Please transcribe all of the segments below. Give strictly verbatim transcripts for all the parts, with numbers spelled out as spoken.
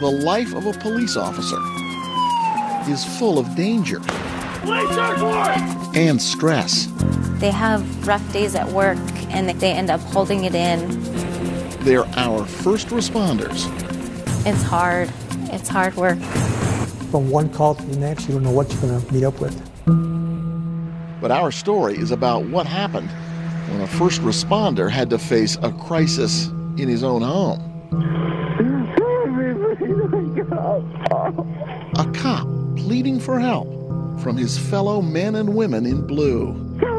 the life of a police officer is full of danger and stress. They have rough days at work, and they end up holding it in. They're our first responders. It's hard. It's hard work. From one call to the next, you don't know what you're going to meet up with. But our story is about what happened when a first responder had to face a crisis in his own home. A cop pleading for help from his fellow men and women in blue.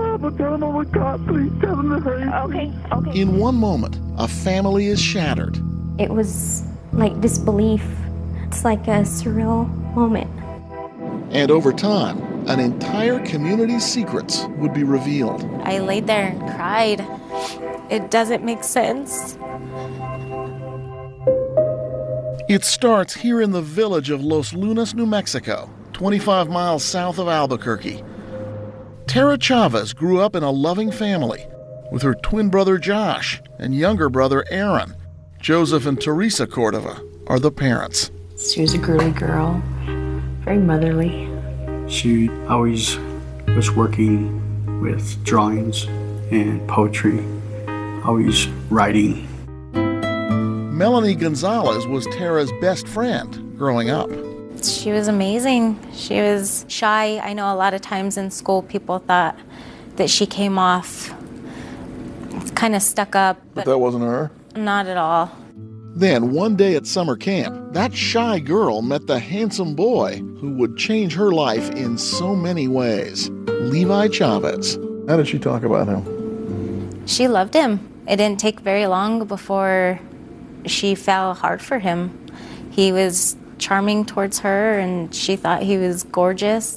Okay, okay. In one moment, a family is shattered. It was like disbelief. It's like a surreal moment. And over time, an entire community's secrets would be revealed. I laid there and cried. It doesn't make sense. It starts here in the village of Los Lunas, New Mexico, twenty-five miles south of Albuquerque. Tara Chavez grew up in a loving family with her twin brother Josh and younger brother Aaron. Joseph and Teresa Cordova are the parents. She was a girly girl, very motherly. She always was working with drawings and poetry, always writing. Melanie Gonzalez was Tara's best friend growing up. She was amazing. She was shy. I know a lot of times in school people thought that she came off kind of stuck up. But that wasn't her? Not at all. Then, one day at summer camp, that shy girl met the handsome boy who would change her life in so many ways, Levi Chavez. How did she talk about him? She loved him. It didn't take very long before she fell hard for him. He was charming towards her, and she thought he was gorgeous.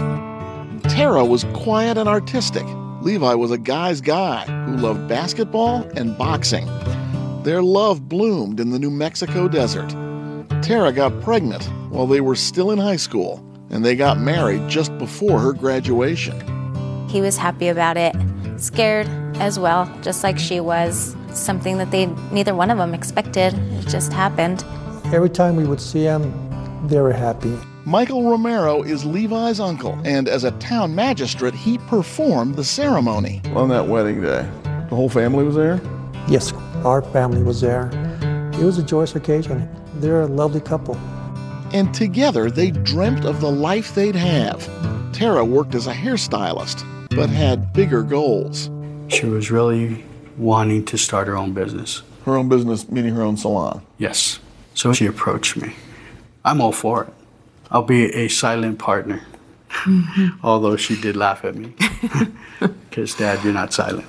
Tara was quiet and artistic. Levi was a guy's guy who loved basketball and boxing. Their love bloomed in the New Mexico desert. Tara got pregnant while they were still in high school, and they got married just before her graduation. He was happy about it, scared as well, just like she was. Something that they neither one of them expected. It just happened. Every time we would see them, they were happy. Michael Romero is Levi's uncle, and as a town magistrate, he performed the ceremony. On that wedding day, the whole family was there? Yes, our family was there. It was a joyous occasion. They're a lovely couple. And together, they dreamt of the life they'd have. Tara worked as a hairstylist, but had bigger goals. She was really wanting to start her own business. Her own business, meaning her own salon? Yes. So she approached me. I'm all for it. I'll be a silent partner. Mm-hmm. Although she did laugh at me. Because, Dad, you're not silent.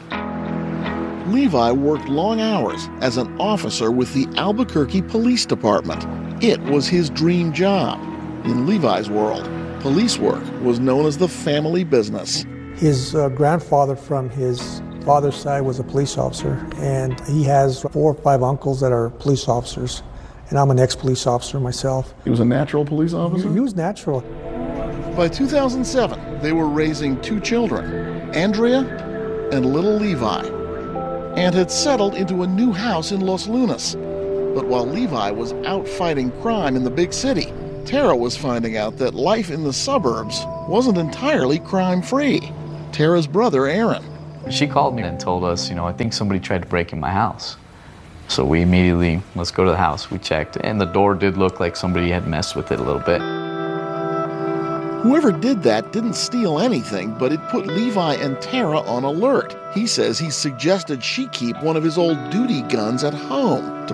Levi worked long hours as an officer with the Albuquerque Police Department. It was his dream job. In Levi's world, police work was known as the family business. His uh, grandfather from his father's side was a police officer, and he has four or five uncles that are police officers, and I'm an ex-police officer myself. He was a natural police officer? He, he was natural. By two thousand seven, they were raising two children, Andrea and little Levi, and had settled into a new house in Los Lunas. But while Levi was out fighting crime in the big city, Tara was finding out that life in the suburbs wasn't entirely crime-free. Tara's brother, Aaron. She called me and told us, you know, I think somebody tried to break in my house. So we immediately, let's go to the house. We checked, and the door did look like somebody had messed with it a little bit. Whoever did that didn't steal anything, but it put Levi and Tara on alert. He says he suggested she keep one of his old duty guns at home to